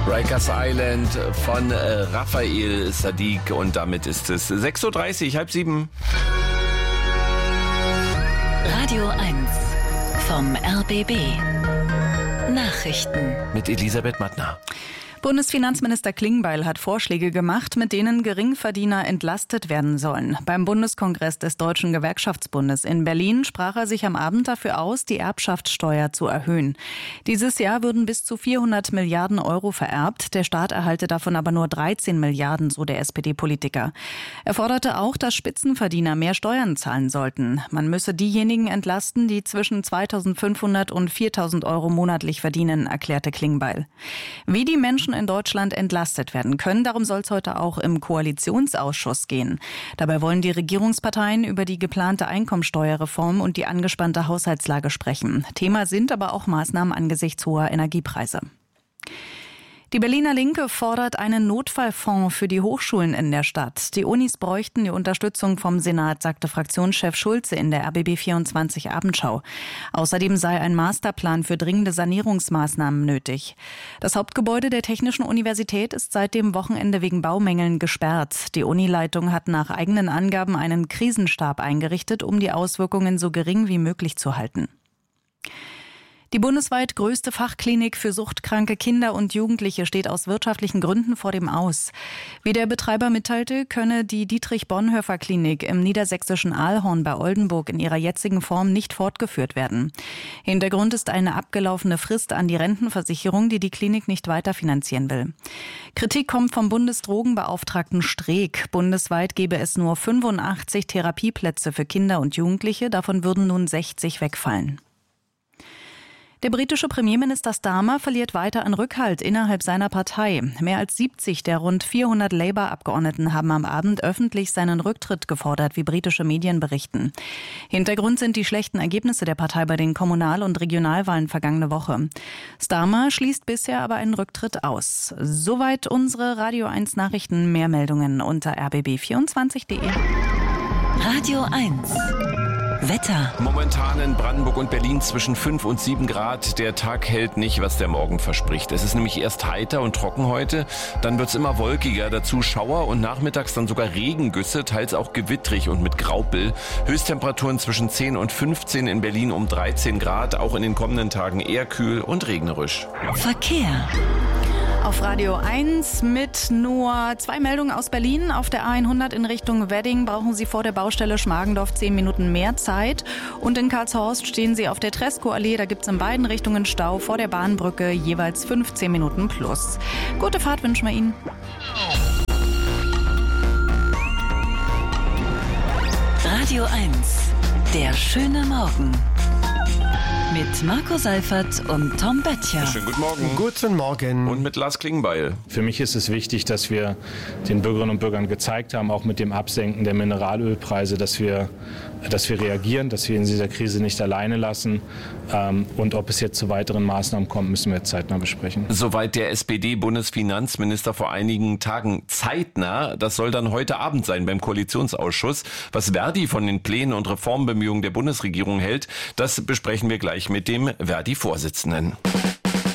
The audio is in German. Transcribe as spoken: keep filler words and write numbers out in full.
Rikers Island von äh, Raphael Saadiq und damit ist es sechs Uhr dreißig, halb sieben. Radio eins vom R B B. Nachrichten Mit Elisabeth Mattner. Bundesfinanzminister Klingbeil hat Vorschläge gemacht, mit denen Geringverdiener entlastet werden sollen. Beim Bundeskongress des Deutschen Gewerkschaftsbundes in Berlin sprach er sich am Abend dafür aus, die Erbschaftssteuer zu erhöhen. Dieses Jahr würden bis zu vierhundert Milliarden Euro vererbt. Der Staat erhalte davon aber nur dreizehn Milliarden, so der S P D-Politiker. Er forderte auch, dass Spitzenverdiener mehr Steuern zahlen sollten. Man müsse diejenigen entlasten, die zwischen zweitausendfünfhundert und viertausend Euro monatlich verdienen, erklärte Klingbeil. Wie die Menschen in Deutschland entlastet werden können. Darum soll es heute auch im Koalitionsausschuss gehen. Dabei wollen die Regierungsparteien über die geplante Einkommensteuerreform und die angespannte Haushaltslage sprechen. Thema sind aber auch Maßnahmen angesichts hoher Energiepreise. Die Berliner Linke fordert einen Notfallfonds für die Hochschulen in der Stadt. Die Unis bräuchten die Unterstützung vom Senat, sagte Fraktionschef Schulze in der R B B vierundzwanzig Abendschau. Außerdem sei ein Masterplan für dringende Sanierungsmaßnahmen nötig. Das Hauptgebäude der Technischen Universität ist seit dem Wochenende wegen Baumängeln gesperrt. Die Unileitung hat nach eigenen Angaben einen Krisenstab eingerichtet, um die Auswirkungen so gering wie möglich zu halten. Die bundesweit größte Fachklinik für suchtkranke Kinder und Jugendliche steht aus wirtschaftlichen Gründen vor dem Aus. Wie der Betreiber mitteilte, könne die Dietrich-Bonhoeffer-Klinik im niedersächsischen Ahlhorn bei Oldenburg in ihrer jetzigen Form nicht fortgeführt werden. Hintergrund ist eine abgelaufene Frist an die Rentenversicherung, die die Klinik nicht weiterfinanzieren will. Kritik kommt vom Bundesdrogenbeauftragten Streeck. Bundesweit gebe es nur fünfundachtzig Therapieplätze für Kinder und Jugendliche, davon würden nun sechzig wegfallen. Der britische Premierminister Starmer verliert weiter an Rückhalt innerhalb seiner Partei. Mehr als siebzig der rund vierhundert Labour-Abgeordneten haben am Abend öffentlich seinen Rücktritt gefordert, wie britische Medien berichten. Hintergrund sind die schlechten Ergebnisse der Partei bei den Kommunal- und Regionalwahlen vergangene Woche. Starmer schließt bisher aber einen Rücktritt aus. Soweit unsere Radio eins Nachrichten. Mehr Meldungen unter r b b vierundzwanzig punkt d e. Radio eins Wetter. Momentan in Brandenburg und Berlin zwischen fünf und sieben Grad. Der Tag hält nicht, was der Morgen verspricht. Es ist nämlich erst heiter und trocken heute, dann wird es immer wolkiger, dazu Schauer und nachmittags dann sogar Regengüsse, teils auch gewittrig und mit Graupel. Höchsttemperaturen zwischen zehn und fünfzehn, in Berlin um dreizehn Grad, auch in den kommenden Tagen eher kühl und regnerisch. Verkehr. Auf Radio eins mit nur zwei Meldungen aus Berlin. Auf der A hundert in Richtung Wedding brauchen Sie vor der Baustelle Schmargendorf zehn Minuten mehr Zeit. Und in Karlshorst stehen Sie auf der Tresco-Allee. Da gibt es in beiden Richtungen Stau vor der Bahnbrücke, jeweils fünfzehn Minuten plus. Gute Fahrt wünschen wir Ihnen. Radio eins, der schöne Morgen. Mit Marco Seifert und Tom Böttcher. Schönen guten Morgen. Guten Morgen. Und mit Lars Klingbeil. Für mich ist es wichtig, dass wir den Bürgerinnen und Bürgern gezeigt haben, auch mit dem Absenken der Mineralölpreise, dass wir, dass wir reagieren, dass wir in dieser Krise nicht alleine lassen. Und ob es jetzt zu weiteren Maßnahmen kommt, müssen wir jetzt zeitnah besprechen. Soweit der S P D-Bundesfinanzminister vor einigen Tagen zeitnah. Das soll dann heute Abend sein beim Koalitionsausschuss. Was Verdi von den Plänen und Reformbemühungen der Bundesregierung hält, das besprechen wir gleich mit dem Verdi-Vorsitzenden.